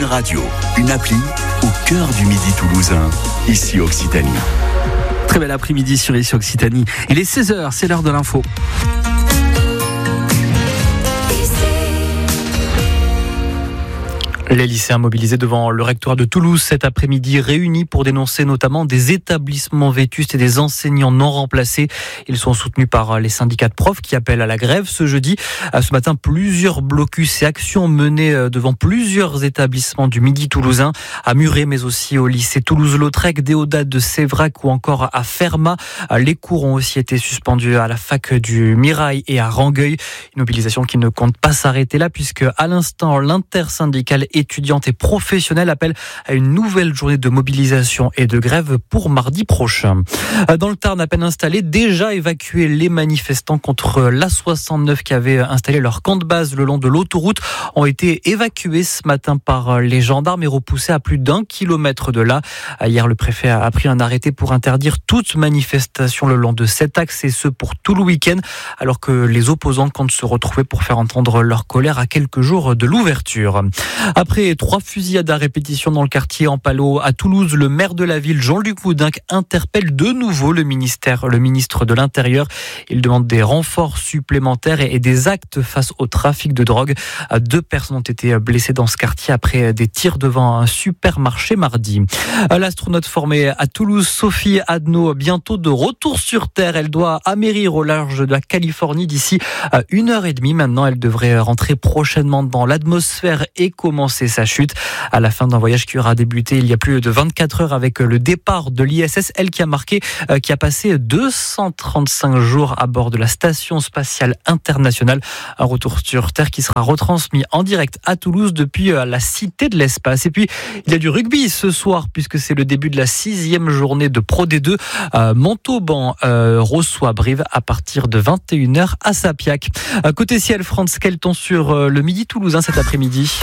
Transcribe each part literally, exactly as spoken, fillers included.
radio, une appli au cœur du Midi toulousain, ici Occitanie. Très bel après-midi sur ici Occitanie. Il est seize heures, c'est l'heure de l'info. Les lycéens mobilisés devant le rectorat de Toulouse cet après-midi, réunis pour dénoncer notamment des établissements vétustes et des enseignants non remplacés. Ils sont soutenus par les syndicats de profs qui appellent à la grève ce jeudi. Ce matin, plusieurs blocus et actions menées devant plusieurs établissements du Midi toulousain, à Muret, mais aussi au lycée Toulouse-Lautrec, Déodat de Sévrac ou encore à Fermat. Les cours ont aussi été suspendus à la fac du Mirail et à Rangueil. Une mobilisation qui ne compte pas s'arrêter là, puisque à l'instant, l'intersyndicale étudiantes et professionnelles appellent à une nouvelle journée de mobilisation et de grève pour mardi prochain. Dans le Tarn, à peine installé, déjà évacué les manifestants contre l'A soixante-neuf qui avaient installé leur camp de base le long de l'autoroute ont été évacués ce matin par les gendarmes et repoussés à plus d'un kilomètre de là. Hier, le préfet a pris un arrêté pour interdire toute manifestation le long de cet axe et ce pour tout le week-end, alors que les opposants comptent se retrouver pour faire entendre leur colère à quelques jours de l'ouverture. Après trois fusillades à répétition dans le quartier Ampalo à Toulouse, le maire de la ville, Jean-Luc Moudinque, interpelle de nouveau le ministère, le ministre de l'Intérieur. Il demande des renforts supplémentaires et des actes face au trafic de drogue. Deux personnes ont été blessées dans ce quartier après des tirs devant un supermarché mardi. L'astronaute formée à Toulouse, Sophie Adno, bientôt de retour sur Terre. Elle doit amérir au large de la Californie d'ici une heure et demie. Maintenant, elle devrait rentrer prochainement dans l'atmosphère et commencer sa chute à la fin d'un voyage qui aura débuté il y a plus de vingt-quatre heures avec le départ de l'I S S, elle qui a marqué, euh, qui a passé deux cent trente-cinq jours à bord de la Station Spatiale Internationale. Un retour sur Terre qui sera retransmis en direct à Toulouse depuis euh, la Cité de l'Espace. Et puis, il y a du rugby ce soir puisque c'est le début de la sixième journée de Pro D deux. Euh, Montauban euh, reçoit Brive à partir de vingt et une heures à Sapiac. Euh, côté ciel, France, quel temps sur euh, le Midi toulousain cet après-midi?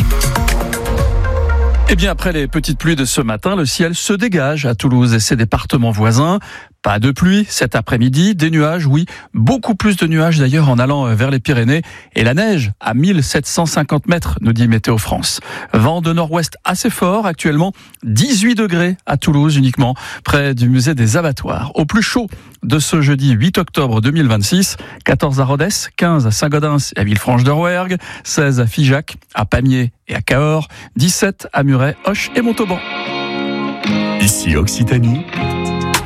Eh bien, après les petites pluies de ce matin, le ciel se dégage à Toulouse et ses départements voisins. Pas de pluie cet après-midi, des nuages, oui, beaucoup plus de nuages d'ailleurs en allant vers les Pyrénées et la neige à mille sept cent cinquante mètres, nous dit Météo France. Vent de nord-ouest assez fort actuellement, dix-huit degrés à Toulouse uniquement, près du musée des abattoirs. Au plus chaud de ce jeudi huit octobre deux mille vingt-six, quatorze à Rodez, quinze à Saint-Gaudens et à Villefranche-de-Rouergue, seize à Figeac, à Pamiers et à Cahors, dix-sept à Muret, Auch et Montauban. Ici Occitanie,